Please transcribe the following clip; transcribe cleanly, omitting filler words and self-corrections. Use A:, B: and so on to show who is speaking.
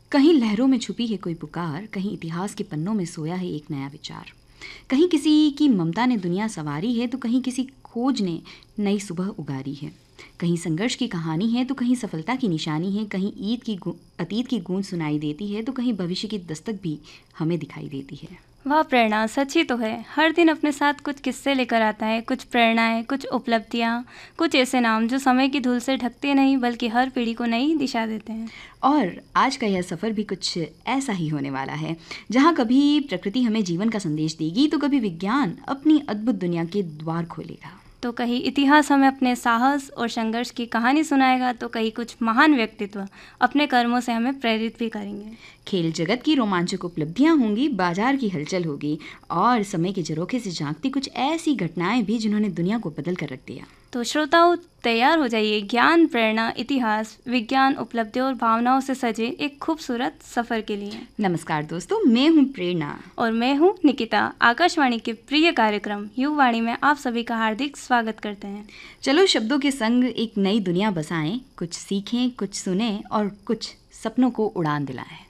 A: कहीं लहरों में छुपी है कोई पुकार, कहीं इतिहास के पन्नों में सोया है एक नया विचार। कहीं किसी की ममता ने दुनिया संवारी है तो कहीं किसी खोज ने नई सुबह उगारी है। कहीं संघर्ष की कहानी है तो कहीं सफलता की निशानी है। कहीं अतीत की गूंज सुनाई देती है तो कहीं भविष्य की दस्तक भी हमें दिखाई देती है।
B: वाह प्रेरणा, सच ही तो है। हर दिन अपने साथ कुछ किस्से लेकर आता है, कुछ प्रेरणाएं, कुछ उपलब्धियां, कुछ ऐसे नाम जो समय की धूल से ढकते नहीं बल्कि हर पीढ़ी को नई दिशा देते हैं।
A: और आज का यह सफ़र भी कुछ ऐसा ही होने वाला है, जहाँ कभी प्रकृति हमें जीवन का संदेश देगी तो कभी विज्ञान अपनी अद्भुत दुनिया के द्वार खोलेगा।
B: तो कहीं इतिहास हमें अपने साहस और संघर्ष की कहानी सुनाएगा, तो कहीं कुछ महान व्यक्तित्व अपने कर्मों से हमें प्रेरित भी करेंगे।
A: खेल जगत की रोमांचक उपलब्धियां होंगी, बाजार की हलचल होगी और समय के झरोखे से झांकती कुछ ऐसी घटनाएं भी जिन्होंने दुनिया को बदल कर रख दिया।
B: तो श्रोताओं, तैयार हो जाइए ज्ञान, प्रेरणा, इतिहास, विज्ञान, उपलब्धियों और भावनाओं से सजे एक खूबसूरत सफर के लिए।
A: नमस्कार दोस्तों, मैं हूं प्रेरणा
B: और मैं हूं निकिता। आकाशवाणी के प्रिय कार्यक्रम युवावाणी में आप सभी का हार्दिक स्वागत करते हैं।
A: चलो शब्दों के संग एक नई दुनिया बसाएं, कुछ सीखें, कुछ सुने और कुछ सपनों को उड़ान दिलाएं।